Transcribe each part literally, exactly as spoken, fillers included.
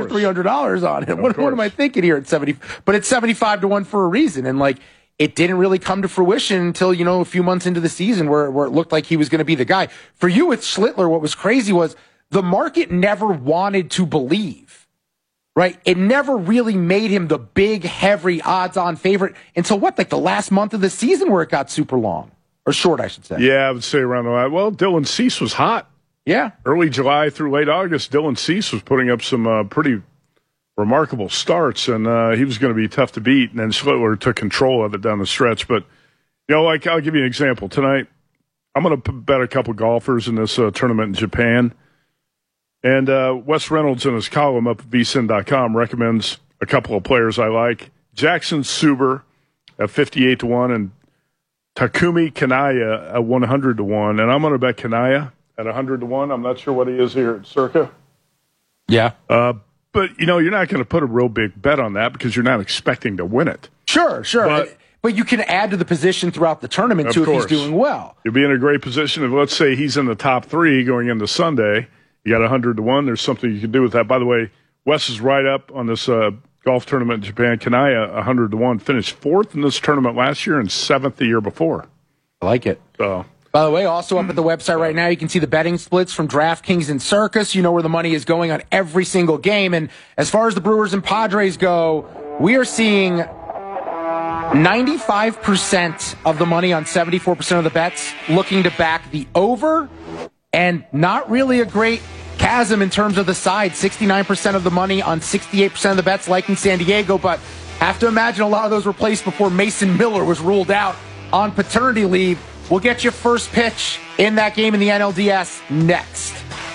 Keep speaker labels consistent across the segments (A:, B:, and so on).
A: or three hundred dollars on it. What, what am I thinking here at seventy? But it's seventy-five to one for a reason. And like, it didn't really come to fruition until, you know, a few months into the season where, where it looked like he was going to be the guy. For you with Schlittler, what was crazy was the market never wanted to believe, right? It never really made him the big, heavy, odds-on favorite until what, like the last month of the season where it got super long. Or short, I should say.
B: Yeah, I would say around the well, Dylan Cease was hot.
A: Yeah.
B: Early July through late August, Dylan Cease was putting up some uh, pretty remarkable starts, and uh, he was going to be tough to beat. And then Schlittler took control of it down the stretch. But, you know, like I'll give you an example. Tonight, I'm going to bet a couple golfers in this uh, tournament in Japan. And uh, Wes Reynolds in his column up at V S I N dot com recommends a couple of players I like. Jackson Suber at fifty-eight to one and Takumi Kanaya at one hundred to one. And I'm going to bet Kanaya at one hundred to one. I'm not sure what he is here at Circa.
A: Yeah.
B: Uh, but, you know, you're not going to put a real big bet on that because you're not expecting to win it.
A: Sure, sure. But, but you can add to the position throughout the tournament, too,
B: course.
A: if he's doing well.
B: You'll be in a great position if, let's say, he's in the top three going into Sunday. You got one hundred to one. There's something you can do with that. By the way, Wes is right up on this uh, golf tournament in Japan. Kanaya, one hundred to one, finished fourth in this tournament last year and seventh the year before.
A: I like it.
B: So.
A: By the way, also up at the website right now, you can see the betting splits from DraftKings and Circus. You know where the money is going on every single game. And as far as the Brewers and Padres go, we are seeing ninety-five percent of the money on seventy-four percent of the bets looking to back the over, and not really a great chasm in terms of the side. sixty-nine percent of the money on sixty-eight percent of the bets liking San Diego, but have to imagine a lot of those were placed before Mason Miller was ruled out on paternity leave. We'll get you first pitch in that game in the N L D S next.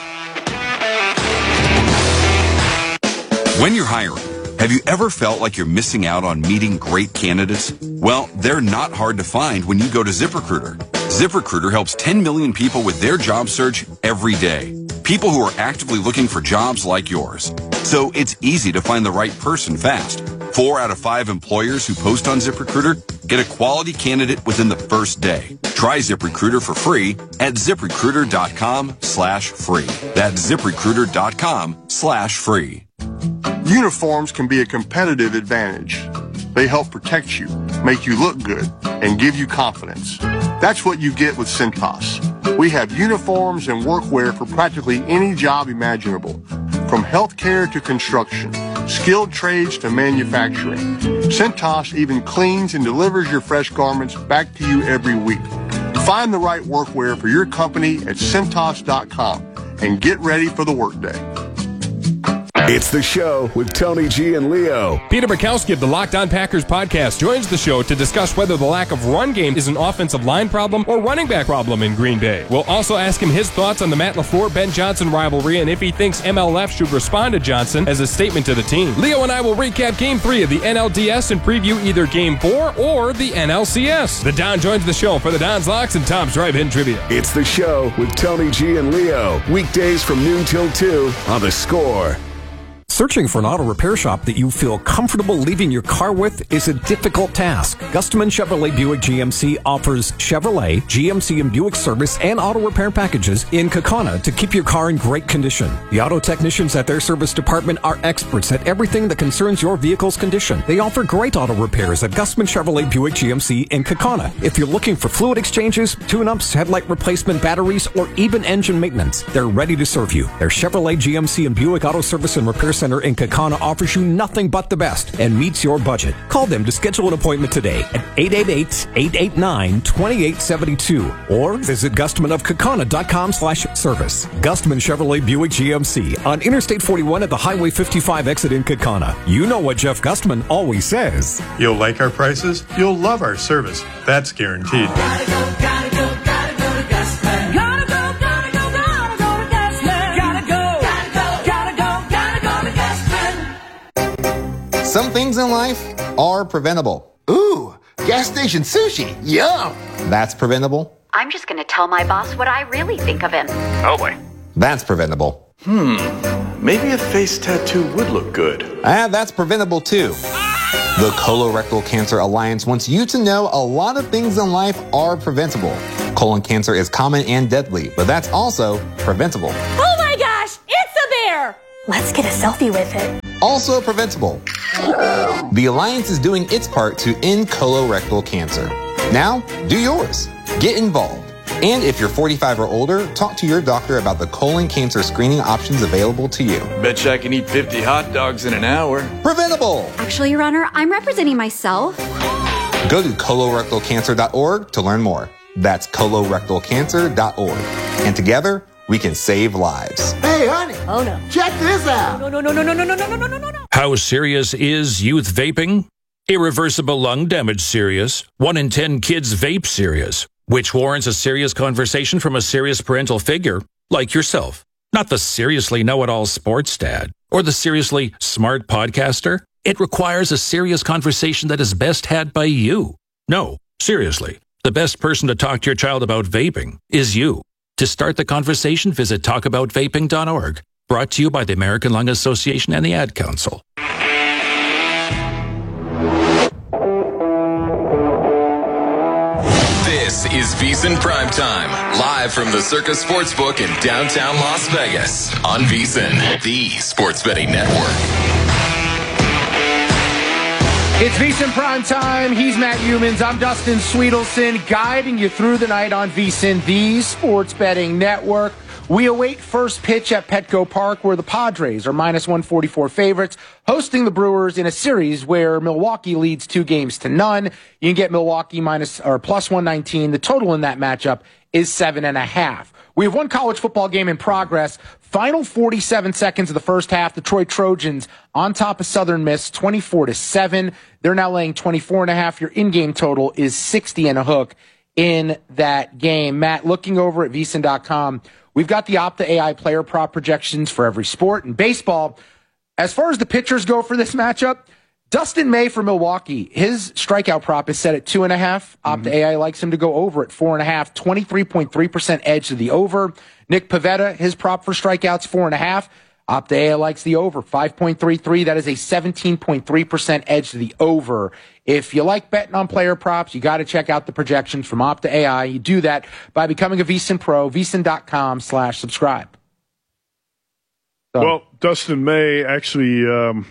C: When you're hiring, have you ever felt like you're missing out on meeting great candidates? Well, they're not hard to find when you go to ZipRecruiter. ZipRecruiter helps ten million people with their job search every day. People who are actively looking for jobs like yours. So it's easy to find the right person fast. Four out of five employers who post on ZipRecruiter get a quality candidate within the first day. Try ZipRecruiter for free at ZipRecruiter.com slash free. That's ZipRecruiter.com slash free.
D: Uniforms can be a competitive advantage. They help protect you, make you look good, and give you confidence. That's what you get with Cintas. We have uniforms and workwear for practically any job imaginable, from healthcare to construction, skilled trades to manufacturing. Cintas even cleans and delivers your fresh garments back to you every week. Find the right workwear for your company at Cintas dot com and get ready for the workday.
E: It's The Show with Tony G and Leo.
F: Peter Bukowski of the Locked On Packers podcast joins the show to discuss whether the lack of run game is an offensive line problem or running back problem in Green Bay. We'll also ask him his thoughts on the Matt LaFleur-Ben Johnson rivalry and if he thinks M L F should respond to Johnson as a statement to the team. Leo and I will recap Game three of the N L D S and preview either Game four or the N L C S. The Don joins the show for the Don's Locks and Tom's Drive-In Trivia.
E: It's The Show with Tony G and Leo. Weekdays from noon till two on The Score.
G: Searching for an auto repair shop that you feel comfortable leaving your car with is a difficult task. Gustman Chevrolet Buick G M C offers Chevrolet, G M C, and Buick service and auto repair packages in Kaukauna to keep your car in great condition. The auto technicians at their service department are experts at everything that concerns your vehicle's condition. They offer great auto repairs at Gustman Chevrolet Buick G M C in Kaukauna. If you're looking for fluid exchanges, tune-ups, headlight replacement, batteries, or even engine maintenance, they're ready to serve you. Their Chevrolet, G M C, and Buick Auto Service and Repair Center in Kaukauna offers you nothing but the best and meets your budget. Call them to schedule an appointment today at eight eight eight, eight eight nine, two eight seven two or visit Gustman of Kaukauna dot com slash service. Gustman Chevrolet Buick G M C on Interstate forty-one at the Highway fifty-five exit in Kaukauna. You know what Jeff Gustman always says.
H: You'll like our prices, you'll love our service. That's guaranteed.
I: Gotta go, gotta go, gotta go to Gustman. Gotta go, gotta go, gotta go to Gustman. Gotta go, gotta go, gotta go, gotta go to Gustman.
J: Some things in life are preventable.
K: Ooh, gas station sushi. Yum.
J: That's preventable.
L: I'm just going to tell my boss what I really think of him.
K: Oh, boy.
J: That's preventable.
H: Hmm, maybe a face tattoo would look good.
J: Ah, that's preventable too. The Colorectal Cancer Alliance wants you to know a lot of things in life are preventable. Colon cancer is common and deadly, but that's also preventable.
I: Oh my gosh, it's a bear!
L: Let's get a selfie with it.
J: also preventable. The Alliance is doing its part to end colorectal cancer. Now, do yours. Get involved. And if you're forty-five or older, talk to your doctor about the colon cancer screening options available to you.
M: Betcha I can eat fifty hot dogs in an hour.
J: Preventable!
L: Actually, Your Honor, I'm representing myself.
J: Go to colorectal cancer dot org to learn more. That's colorectal cancer dot org. And together, we can save lives.
K: Hey, honey.
I: Oh, no.
K: Check this out.
I: No, no, no, no, no, no, no, no, no, no, no, no.
N: How serious is youth vaping? Irreversible lung damage serious. One in ten kids vape serious, which warrants a serious conversation from a serious parental figure like yourself. Not the seriously know-it-all sports dad or the seriously smart podcaster. It requires a serious conversation that is best had by you. No, seriously, the best person to talk to your child about vaping is you. To start the conversation, visit talk about vaping dot org. Brought to you by the American Lung Association and the Ad Council.
O: This is VSiN Primetime, live from the Circus Sportsbook in downtown Las Vegas on VSiN, the sports betting network.
A: It's VSiN Prime Time. He's Matt Humans. I'm Dustin Sweetelson, guiding you through the night on VSiN, the sports betting network. We await first pitch at Petco Park, where the Padres are minus one forty-four favorites, hosting the Brewers in a series where Milwaukee leads two games to none. You can get Milwaukee minus or plus one nineteen. The total in that matchup is seven and a half. We have one college football game in progress. Final forty-seven seconds of the first half. Detroit Trojans on top of Southern Miss, twenty-four to seven. They're now laying twenty-four and a half. Your in-game total is sixty and a hook in that game. Matt, looking over at V S I N dot com, we've got the Opta A I player prop projections for every sport. In baseball, as far as the pitchers go for this matchup, Dustin May for Milwaukee, his strikeout prop is set at two and a half. Opta A I likes him to go over at four and a half, twenty-three point three percent edge to the over. Nick Pivetta, his prop for strikeouts, four and a half. Opta A I likes the over, five point three three. That is a seventeen point three percent edge to the over. If you like betting on player props, you got to check out the projections from Opta A I. You do that by becoming a VSiN Pro, V S I N dot com slash subscribe.
B: So. Well, Dustin May actually um,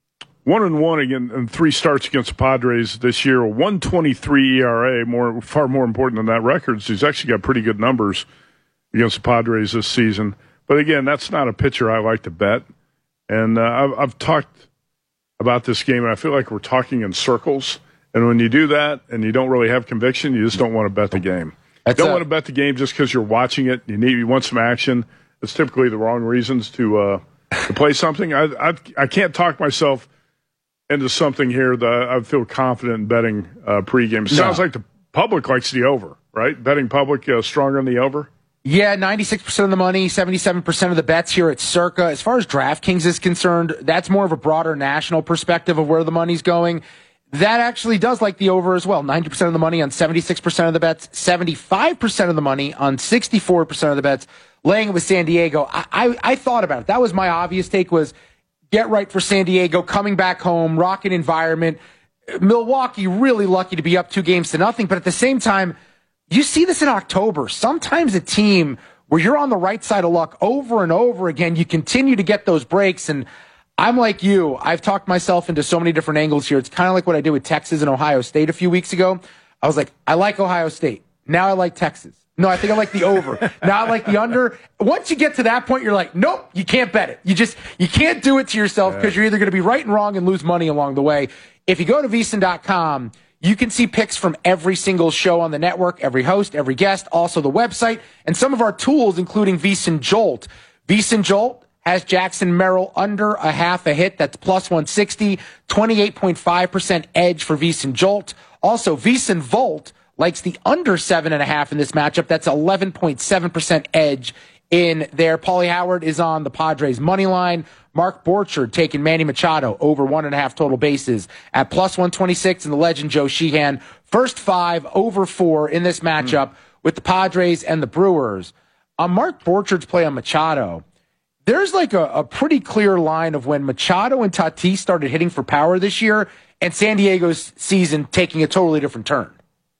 B: one and one again in three starts against the Padres this year. A one twenty-three E R A, more far more important than that record. So he's actually got pretty good numbers against the Padres this season. But again, that's not a pitcher I like to bet. And uh, I've, I've talked about this game, and I feel like we're talking in circles. And when you do that and you don't really have conviction, you just don't want to bet the game. You don't a- want to bet the game just because you're watching it. You need you want some action. It's typically the wrong reasons to uh, to play something. I, I I can't talk myself into something here that I feel confident in betting uh, pregame. It sounds no. like the public likes the over, right? Betting public uh, stronger on the over.
A: Yeah, ninety-six percent of the money, seventy-seven percent of the bets here at Circa. As far as DraftKings is concerned, that's more of a broader national perspective of where the money's going. That actually does like the over as well. ninety percent of the money on seventy-six percent of the bets, seventy-five percent of the money on sixty-four percent of the bets, laying it with San Diego. I, I, I thought about it. That was my obvious take, was get right for San Diego, coming back home, rocket environment. Milwaukee really lucky to be up two games to nothing, but at the same time, you see this in October. Sometimes a team where you're on the right side of luck over and over again, you continue to get those breaks. And I'm like you. I've talked myself into so many different angles here. It's kind of like what I did with Texas and Ohio State a few weeks ago. I was like, I like Ohio State. Now I like Texas. No, I think I like the over. Now I like the under. Once you get to that point, you're like, nope, you can't bet it. You just, you can't do it to yourself because you're either going to be right and wrong and lose money along the way. If you go to V S I N dot com, you can see picks from every single show on the network, every host, every guest, also the website, and some of our tools, including VSiN Jolt. VSiN Jolt has Jackson Merrill under a half a hit. That's plus one sixty, twenty-eight point five percent edge for VSiN Jolt. Also, VSiN Volt likes the under seven and a half in this matchup. That's eleven point seven percent edge in there. Paulie Howard is on the Padres money line. Mark Borchard taking Manny Machado over one and a half total bases at plus one twenty-six, and the legend Joe Sheehan first five over four in this matchup mm. with the Padres and the Brewers. On Mark Borchard's play on Machado, there's like a, a pretty clear line of when Machado and Tatis started hitting for power this year and San Diego's season taking a totally different turn.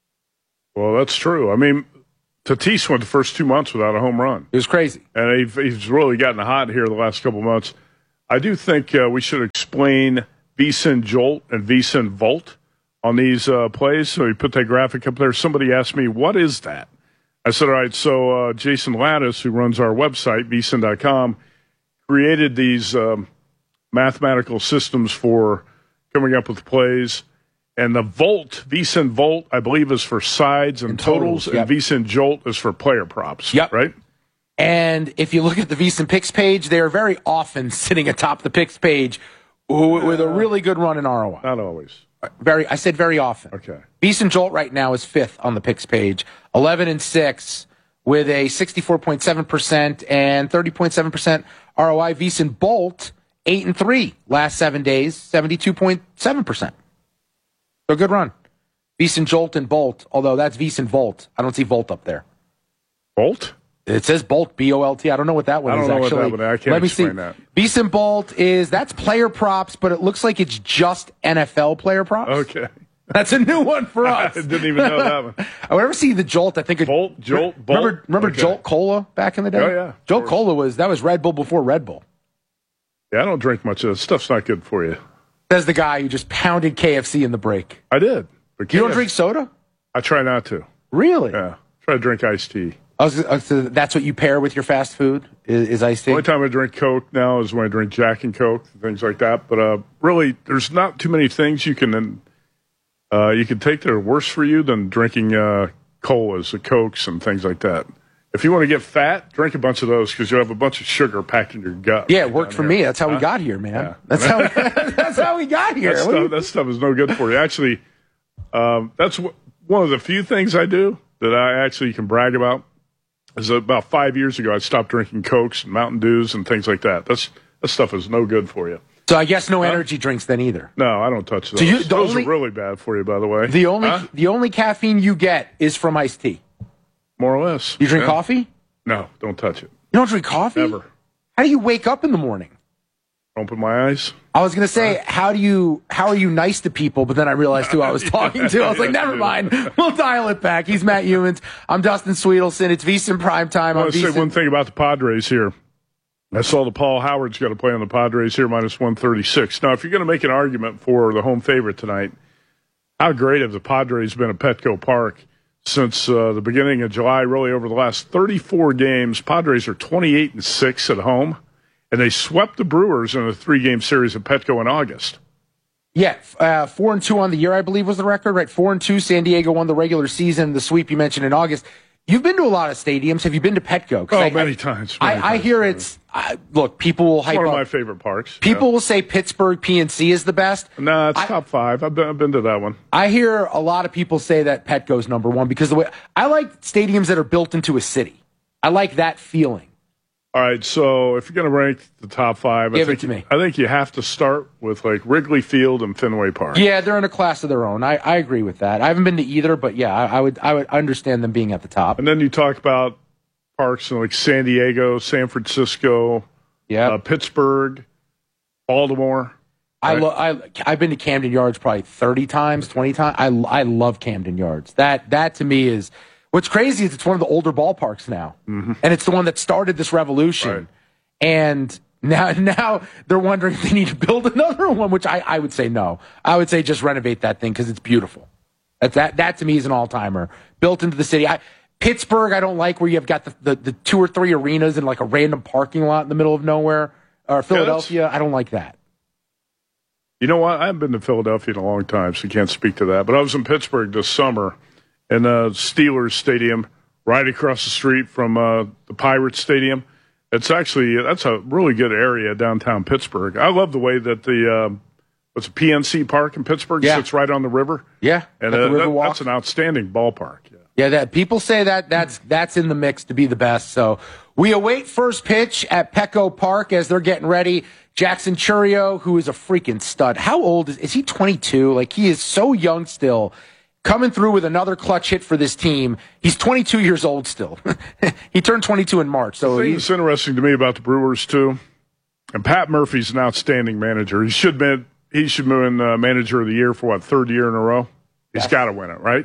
B: Well, that's true. I mean, Tatis went the first two months without a home run.
A: It was crazy.
B: And he's really gotten hot here the last couple of months. I do think uh, we should ex- explain VSiN Jolt and VSiN Volt on these uh, plays. So he put that graphic up there. Somebody asked me, what is that? I said, all right, so uh, Jason Lattis, who runs our website, V S I N dot com, created these um, mathematical systems for coming up with plays. And the Volt, VSiN Volt, I believe, is for sides and, and totals, totals yep. and VSiN Jolt is for player props.
A: Yep.
B: Right?
A: And if you look at the VSiN Picks page, they are very often sitting atop the Picks page with a really good run in R O I.
B: Not always.
A: Very, I said very often.
B: Okay.
A: VSiN Jolt right now is fifth on the Picks page, eleven and six with a sixty-four point seven percent and thirty point seven percent R O I. VSiN Bolt, eight and three last seven days, seventy-two point seven percent. So good run. VSiN Jolt and Bolt, although that's VSiN Volt. I don't see Volt up there.
B: Bolt?
A: It says Bolt, B O L T. I don't know what that one
B: I don't
A: is,
B: know
A: actually.
B: What that one, I can't
A: Let me
B: explain
A: see.
B: that.
A: VSiN Bolt is, that's player props, but it looks like it's just N F L player props.
B: Okay.
A: That's a new one for us.
B: I didn't even know that one.
A: I would ever see the Jolt, I think. It,
B: Bolt, Jolt, Bolt.
A: Remember, remember
B: okay.
A: Jolt Cola back in the day?
B: Oh, yeah.
A: Jolt Cola was, that was Red Bull before Red Bull.
B: Yeah, I don't drink much of that. Stuff's not good for you.
A: Says the guy who just pounded K F C in the break.
B: I did.
A: You don't drink soda?
B: I try not to.
A: Really?
B: Yeah. Try to drink iced tea.
A: I was, uh, so that's what you pair with your fast food, is, is iced tea?
B: The only time I drink Coke now is when I drink Jack and Coke, things like that. But uh, really, there's not too many things you can uh, you can take that are worse for you than drinking uh, colas, the Cokes, and things like that. If you want to get fat, drink a bunch of those because you have a bunch of sugar packed in your gut.
A: Yeah,
B: right
A: it worked for
B: here.
A: me. That's how
B: huh?
A: we got here, man.
B: Yeah.
A: That's how we, that's how we got here.
B: That
A: What do you-
B: stuff, that stuff is no good for you. Actually, um, that's w- one of the few things I do that I actually can brag about. Is about five years ago, I stopped drinking Cokes and Mountain Dews and things like that. That's that stuff is no good for you.
A: So I guess no energy drinks then either.
B: No, I don't touch those.
A: So you- the
B: those
A: only-
B: are really bad for you, by the way.
A: The only
B: Huh?
A: the only caffeine you get is from iced tea.
B: More or less.
A: You drink
B: Yeah.
A: coffee?
B: No, don't touch it.
A: You don't drink coffee?
B: Never.
A: How do you wake up in the morning?
B: Open my eyes.
A: I was going to say, how do you, how are you nice to people? But then I realized who I was talking to. I was like,
B: Yes,
A: never
B: dude.
A: mind. We'll dial it back. He's Matt Humans. I'm Dustin Sweetelson. It's VSiN Prime Time
B: I
A: on
B: want to say
A: VSiN.
B: one thing about the Padres here. I saw the Paul Howard's got to play on the Padres here, minus one thirty-six. Now, if you're going to make an argument for the home favorite tonight, how great have the Padres been at Petco Park since uh, the beginning of July, really over the last thirty-four games? Padres are twenty-eight and six at home, and they swept the Brewers in a three-game series at Petco in August.
A: Yeah, uh, four and two on the year, I believe was the record, right? Four and two. San Diego won the regular season. The sweep you mentioned in August. You've been to a lot of stadiums. Have you been to Petco? 'Cause
B: Oh,
A: I,
B: many
A: I,
B: times.
A: I,
B: many
A: I
B: times.
A: hear it's uh, look. People will
B: It's
A: hype
B: one of
A: up.
B: my favorite parks.
A: People
B: yeah.
A: will say Pittsburgh P N C is the best.
B: No, it's
A: I-
B: top five. I've been, I've been to that one.
A: I hear a lot of people say that Petco's number one because the way I like stadiums that are built into a city. I like that feeling.
B: All right, so if you're going to rank the top five,
A: Give
B: I
A: it
B: think
A: to me.
B: I think you have to start with like Wrigley Field and Fenway Park.
A: Yeah, they're in a class of their own. I, I agree with that. I haven't been to either, but yeah, I, I would I would understand them being at the top.
B: And then you talk about parks in like San Diego, San Francisco,
A: yeah,
B: uh, Pittsburgh, Baltimore.
A: I
B: right?
A: lo- I I've been to Camden Yards probably thirty times, twenty times. I I love Camden Yards. That that to me is what's crazy is it's one of the older ballparks now,
B: Mm-hmm.
A: and it's the one that started this revolution.
B: Right.
A: And now now they're wondering if they need to build another one, which I, I would say no. I would say just renovate that thing because it's beautiful. That that that to me is an all timer built into the city. I, Pittsburgh, I don't like where you've got the, the, the two or three arenas in like a random parking lot in the middle of nowhere. Or Philadelphia, I don't like that.
B: You know what? I haven't been to Philadelphia in a long time, so you can't speak to that. But I was in Pittsburgh this summer in the Steelers Stadium, right across the street from uh, the Pirates Stadium. It's actually that's a really good area downtown Pittsburgh. I love the way that the uh, what's a P N C Park in Pittsburgh
A: Yeah.
B: sits right on the river.
A: Yeah,
B: and
A: at the
B: uh,
A: River
B: that-
A: Walk.
B: that's an outstanding ballpark. Yeah.
A: Yeah, that people say that that's that's in the mix to be the best. So we await first pitch at Petco Park as they're getting ready. Jackson Churio, who is a freaking stud. How old is is he? twenty-two. Like he is so young still, coming through with another clutch hit for this team. He's twenty-two years old still. He turned twenty-two in March. So
B: The thing
A: he's,
B: that's interesting to me about the Brewers too, and Pat Murphy's an outstanding manager. He should be he should win uh, manager of the year for what third year in a row. He's got to win it, right?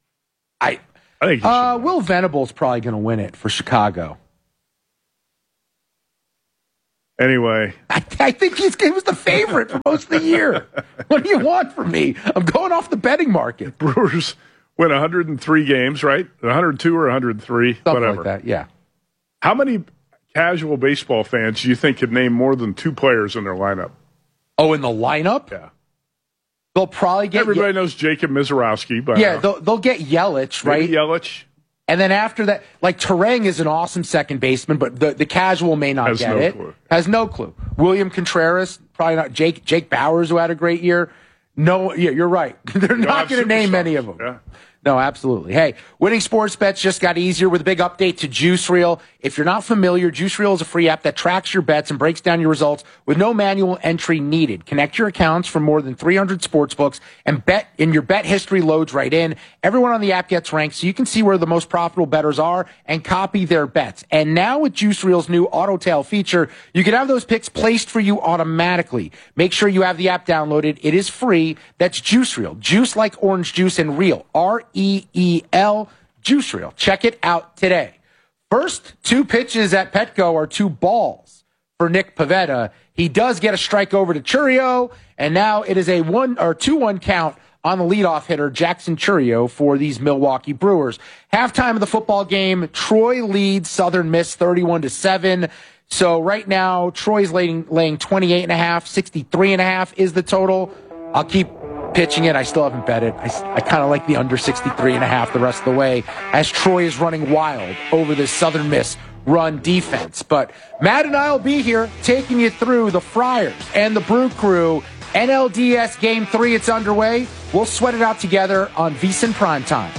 A: I
B: I think he
A: uh, Will Venable's probably going to win it for Chicago.
B: Anyway.
A: I, I think he's, he was the favorite for most of the year. What do you want from me? I'm going off the betting market.
B: Brewers win one hundred three games, right? one hundred two or one hundred three,
A: Something
B: whatever.
A: like that, yeah.
B: How many casual baseball fans do you think could name more than two players in their lineup?
A: Oh, in the lineup?
B: Yeah.
A: They'll probably get...
B: Everybody
A: Ye-
B: knows Jacob Mizorowski. But
A: yeah, they'll, they'll get Yelich, right?
B: Maybe Yelich.
A: And then after that, like Terang is an awesome second baseman, but the, the casual may not
B: Has
A: get
B: no
A: it.
B: clue.
A: Has no clue. William Contreras, probably not. Jake Jake Bowers, who had a great year. No, yeah, you're right. They're
B: You
A: not
B: have
A: going to name
B: superstars.
A: many of them.
B: Yeah.
A: No, absolutely. Hey, winning sports bets just got easier with a big update to Juice Reel. If you're not familiar, Juice Reel is a free app that tracks your bets and breaks down your results with no manual entry needed. Connect your accounts from more than three hundred sports books and bet in your bet history loads right in. Everyone on the app gets ranked so you can see where the most profitable bettors are and copy their bets. And now with Juice Reel's new auto tail feature, you can have those picks placed for you automatically. Make sure you have the app downloaded. It is free. That's Juice Reel. Juice like orange juice and real. R E E L, Juice Reel. Check it out today. First two pitches at Petco are two balls for Nick Pivetta. He does get a strike over to Churio, and now it is a one or two one count on the leadoff hitter, Jackson Churio, for these Milwaukee Brewers. Halftime of the football game, Troy leads Southern Miss thirty-one to seven. So right now, Troy's laying, laying twenty-eight and a half, sixty-three and a half is the total. I'll keep pitching it. I still haven't bet it. I, I kind of like the under sixty-three and a half the rest of the way as Troy is running wild over this Southern Miss run defense. But Matt and I will be here taking you through the Friars and the Brew Crew. N L D S Game three, it's underway. We'll sweat it out together on VSiN Primetime.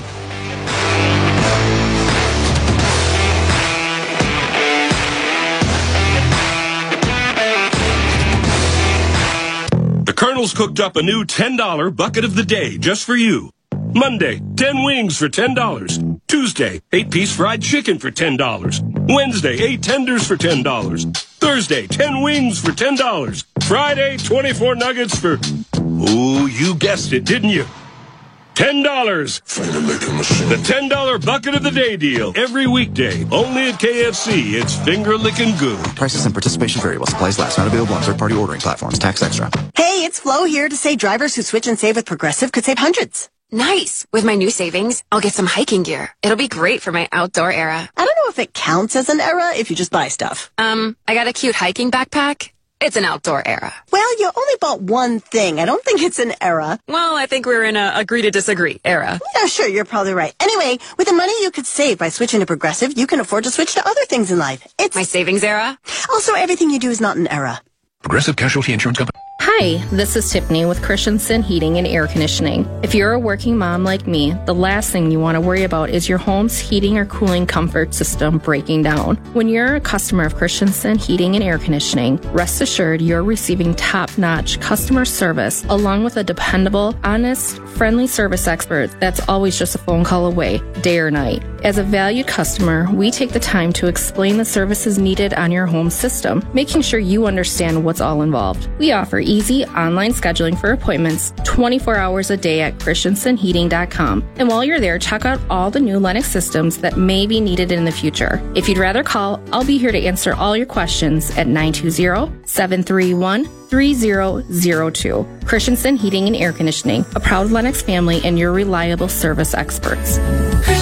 P: The Colonel's cooked up a new ten dollar bucket of the day just for you. Monday, ten wings for ten dollars. Tuesday, eight piece fried chicken for ten dollars. Wednesday, eight tenders for ten dollars. Thursday, ten wings for ten dollars. Friday, twenty-four nuggets for... Ooh, you guessed it, didn't you? ten dollars. The ten dollar bucket of the day deal. Every weekday. Only at K F C. It's finger licking good.
Q: Prices and participation vary while supplies last. Not available on third-party ordering platforms. Tax extra.
R: Hey, it's Flo here to say drivers who switch and save with Progressive could save hundreds.
S: Nice. With my new savings, I'll get some hiking gear. It'll be great for my outdoor era.
R: I don't know if it counts as an era if you just buy stuff.
S: Um, I got a cute hiking backpack. It's an outdoor era.
R: Well, you only bought one thing. I don't think it's an era.
S: Well, I think we're in a agree to disagree era.
R: Yeah, sure, you're probably right. Anyway, with the money you could save by switching to Progressive, you can afford to switch to other things in life. It's
S: my savings era.
R: Also, everything you do is not an era.
Q: Progressive Casualty Insurance Company.
T: Hi, this is Tiffany with Christensen Heating and Air Conditioning. If you're a working mom like me, the last thing you want to worry about is your home's heating or cooling comfort system breaking down. When you're a customer of Christensen Heating and Air Conditioning, rest assured you're receiving top-notch customer service along with a dependable, honest, friendly service expert that's always just a phone call away, day or night. As a valued customer, we take the time to explain the services needed on your home system, making sure you understand what's all involved. We offer easy online scheduling for appointments twenty-four hours a day at Christensen Heating dot com. And while you're there, check out all the new Lennox systems that may be needed in the future. If you'd rather call, I'll be here to answer all your questions at nine two zero, seven three one, three zero zero two. Christensen Heating and Air Conditioning, a proud Lennox family and your reliable service experts.